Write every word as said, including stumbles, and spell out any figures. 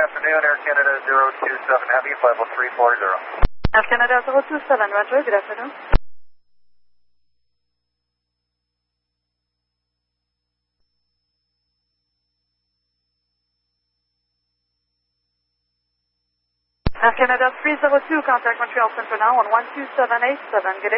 afternoon, Air Canada zero two seven Heavy, flight level three four zero. Air Canada zero two seven, Roger, good afternoon. Air Canada three zero two, contact Montreal Central now on one two seven eight seven, good day.